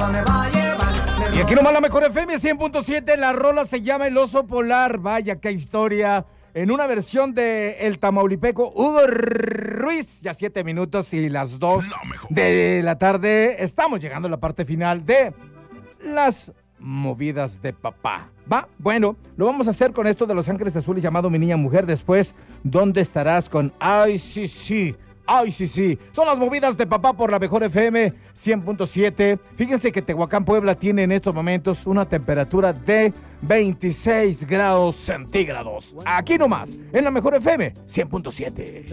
Y aquí nomás la mejor FM 100.7, la rola se llama El Oso Polar. Vaya, qué historia. En una versión de El Tamaulipeco Hugo Ruiz. Ya 7 minutos y las 2 de la tarde. Estamos llegando a la parte final de las movidas de papá. ¿Va? Bueno, lo vamos a hacer con esto de Los Ángeles Azules llamado Mi Niña Mujer. Después, ¿dónde estarás con Ay, sí, sí? Ay, sí, sí. Son las movidas de papá por la mejor FM 100.7. Fíjense que Tehuacán, Puebla tiene en estos momentos una temperatura de 26 grados centígrados. Aquí nomás, en la mejor FM 100.7.